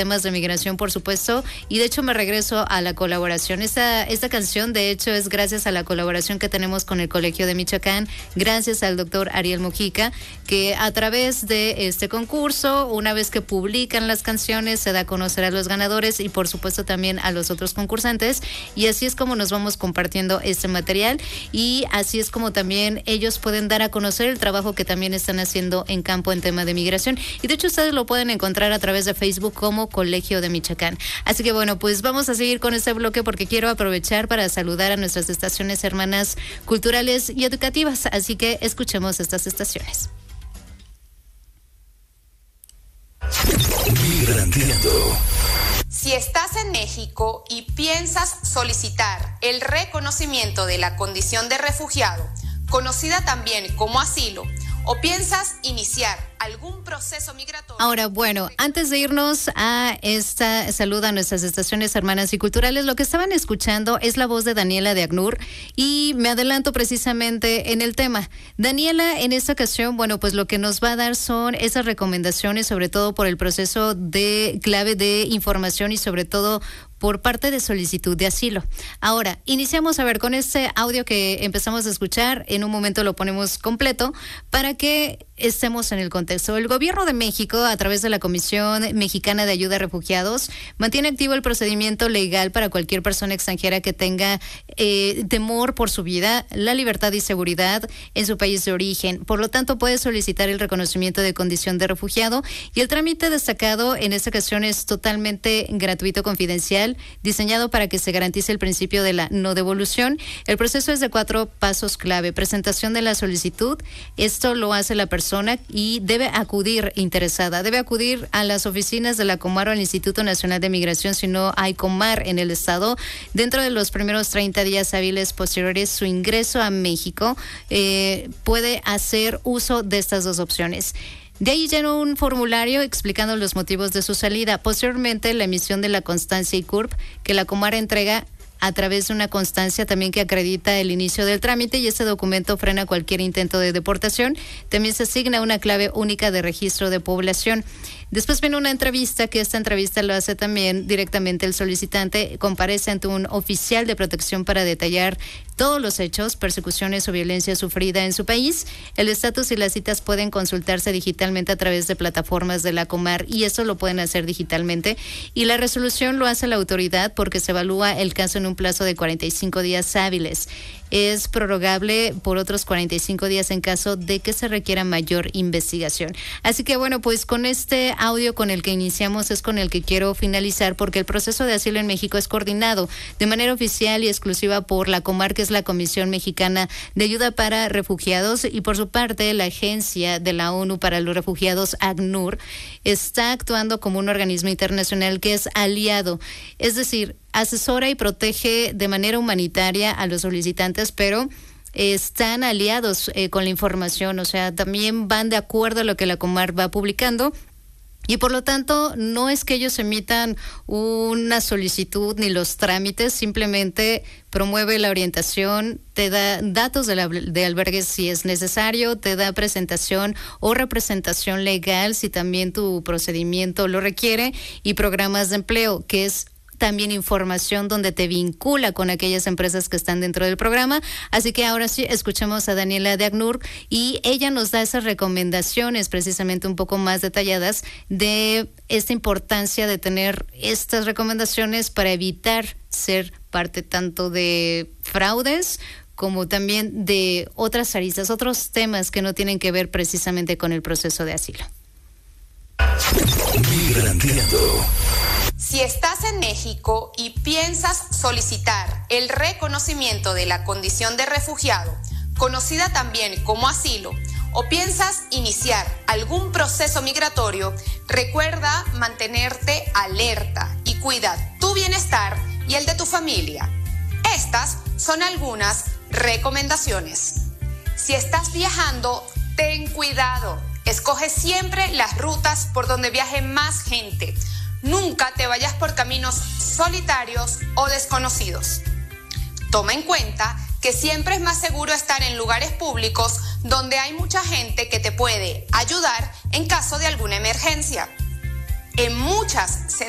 temas de migración, por supuesto, y de hecho me regreso a la colaboración. Esta canción, de hecho, es gracias a la colaboración que tenemos con el Colegio de Michoacán, gracias al doctor Ariel Mojica, que a través de este concurso, una vez que publican las canciones, se da a conocer a los ganadores y por supuesto también a los otros concursantes, y así es como nos vamos compartiendo este material, y así es como también ellos pueden dar a conocer el trabajo que también están haciendo en campo en tema de migración, y de hecho ustedes lo pueden encontrar a través de Facebook como Colegio de Michoacán. Así que bueno, pues vamos a seguir con este bloque porque quiero aprovechar para saludar a nuestras estaciones hermanas culturales y educativas, así que escuchemos estas estaciones. Migranteando. Si estás en México y piensas solicitar el reconocimiento de la condición de refugiado, conocida también como asilo, o piensas iniciar algún proceso migratorio. Ahora, bueno, antes de irnos a esta saluda a nuestras estaciones hermanas y culturales, lo que estaban escuchando es la voz de Daniela de ACNUR, y me adelanto precisamente en el tema. Daniela, en esta ocasión, bueno, pues lo que nos va a dar son esas recomendaciones, sobre todo por el proceso de clave de información y sobre todo por parte de solicitud de asilo. Ahora, iniciamos a ver con este audio que empezamos a escuchar, en un momento lo ponemos completo para que estemos en el contexto. El Gobierno de México, a través de la Comisión Mexicana de Ayuda a Refugiados, mantiene activo el procedimiento legal para cualquier persona extranjera que tenga temor por su vida, la libertad y seguridad en su país de origen. Por lo tanto, puede solicitar el reconocimiento de condición de refugiado, y el trámite destacado en esta ocasión es totalmente gratuito, confidencial, diseñado para que se garantice el principio de la no devolución. El proceso es de 4 pasos clave: presentación de la solicitud, esto lo hace la persona y debe acudir a las oficinas de la Comar o al Instituto Nacional de Migración si no hay Comar en el estado, dentro de los primeros 30 días hábiles posteriores su ingreso a México. Puede hacer uso de estas dos opciones. De ahí llena un formulario explicando los motivos de su salida. Posteriormente, la emisión de la constancia ICURP, que la Comar entrega a través de una constancia también que acredita el inicio del trámite, y este documento frena cualquier intento de deportación. También se asigna una clave única de registro de población. Después viene una entrevista, que esta entrevista lo hace también directamente el solicitante. Comparece ante un oficial de protección para detallar todos los hechos, persecuciones o violencia sufrida en su país. El estatus y las citas pueden consultarse digitalmente a través de plataformas de la Comar, y eso lo pueden hacer digitalmente. Y la resolución lo hace la autoridad porque se evalúa el caso en un plazo de 45 días hábiles. Es prorrogable por otros 45 días en caso de que se requiera mayor investigación. Así que bueno, pues con este audio con el que iniciamos es con el que quiero finalizar, porque el proceso de asilo en México es coordinado de manera oficial y exclusiva por la Comar, que es la Comisión Mexicana de Ayuda para Refugiados, y por su parte la Agencia de la ONU para los Refugiados, ACNUR, está actuando como un organismo internacional que es aliado, es decir, asesora y protege de manera humanitaria a los solicitantes, pero están aliados con la información, o sea, también van de acuerdo a lo que la Comar va publicando. Y por lo tanto, no es que ellos emitan una solicitud ni los trámites, simplemente promueve la orientación, te da datos de albergues si es necesario, te da presentación o representación legal si también tu procedimiento lo requiere, y programas de empleo, que es también información donde te vincula con aquellas empresas que están dentro del programa. Así que ahora sí, escuchemos a Daniela de ACNUR, y ella nos da esas recomendaciones precisamente un poco más detalladas de esta importancia de tener estas recomendaciones para evitar ser parte tanto de fraudes como también de otras aristas, otros temas que no tienen que ver precisamente con el proceso de asilo. Migranteando. Si estás en México y piensas solicitar el reconocimiento de la condición de refugiado, conocida también como asilo, o piensas iniciar algún proceso migratorio, recuerda mantenerte alerta y cuida tu bienestar y el de tu familia. Estas son algunas recomendaciones. Si estás viajando, ten cuidado. Escoge siempre las rutas por donde viaje más gente. Nunca te vayas por caminos solitarios o desconocidos. Toma en cuenta que siempre es más seguro estar en lugares públicos donde hay mucha gente que te puede ayudar en caso de alguna emergencia. En muchas